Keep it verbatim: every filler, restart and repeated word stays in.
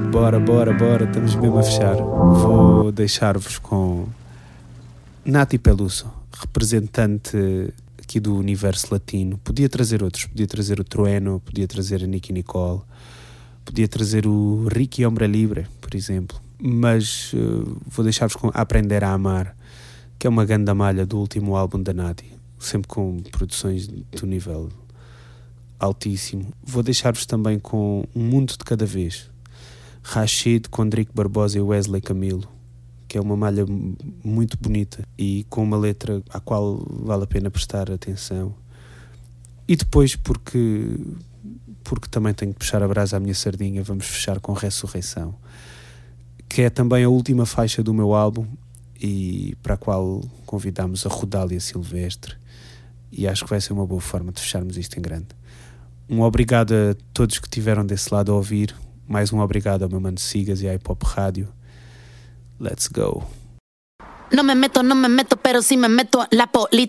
Bora, bora, bora, estamos mesmo a fechar. Vou deixar-vos com Nati Peluso, representante aqui do universo latino. Podia trazer outros, podia trazer o Trueno, podia trazer a Nicki Nicole, podia trazer o Ricky Hombre Libre, por exemplo. Mas uh, vou deixar-vos com Aprender a Amar, que é uma grande malha do último álbum da Nati, sempre com produções do nível altíssimo. Vou deixar-vos também com Um Mundo de Cada Vez, Rashid com Drico Barbosa e Wesley Camilo, que é uma malha muito bonita e com uma letra à qual vale a pena prestar atenção. E depois, porque, porque também tenho que puxar a brasa à minha sardinha, vamos fechar com Ressurreição, que é também a última faixa do meu álbum e para a qual convidamos a Rodália Silvestre, e acho que vai ser uma boa forma de fecharmos isto em grande. Um obrigado a todos que estiveram desse lado a ouvir, mais um obrigado ao meu mano Sigas e à Hip Hop Rádio. Let's go. No me meto, no me meto, pero si me meto la política.